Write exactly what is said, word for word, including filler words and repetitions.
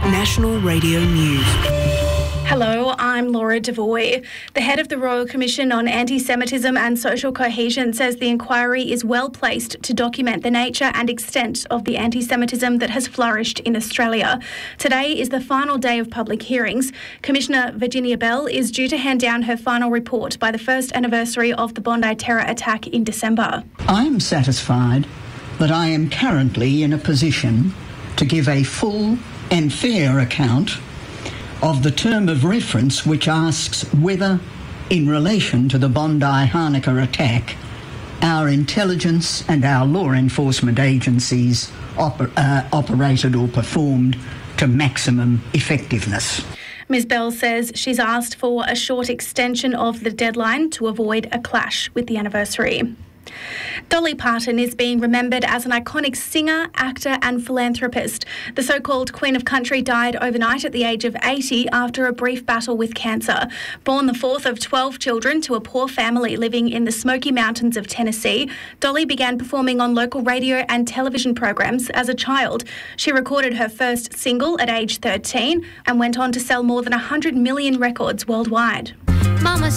National Radio News. Hello, I'm Laura Devoy. The head of the Royal Commission on Anti-Semitism and Social Cohesion says the inquiry is well placed to document the nature and extent of the anti-Semitism that has flourished in Australia. Today is the final day of public hearings. Commissioner Virginia Bell is due to hand down her final report by the first anniversary of the Bondi terror attack in December. I am satisfied that I am currently in a position to give a full and fair account of the term of reference which asks whether, in relation to the Bondi Hanukkah attack, our intelligence and our law enforcement agencies oper- uh, operated or performed to maximum effectiveness. Ms Bell says she's asked for a short extension of the deadline to avoid a clash with the anniversary. Dolly Parton is being remembered as an iconic singer, actor and philanthropist. The so-called Queen of Country died overnight at the age of eighty after a brief battle with cancer. Born the fourth of twelve children to a poor family living in the Smoky Mountains of Tennessee, Dolly began performing on local radio and television programs as a child. She recorded her first single at age thirteen and went on to sell more than one hundred million records worldwide. Mama